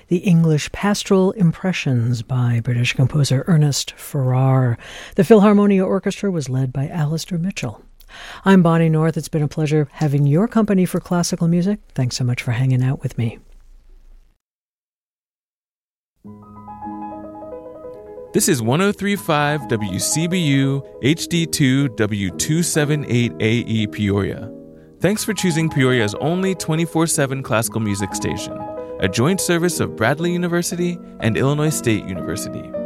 the English Pastoral Impressions by British composer Ernest Farrar. The Philharmonia Orchestra was led by Alistair Mitchell. I'm Bonnie North. It's been a pleasure having your company for classical music. Thanks so much for hanging out with me. This is 103.5 WCBU HD2 W278AE Peoria. Thanks for choosing Peoria's only 24/7 classical music station, a joint service of Bradley University and Illinois State University.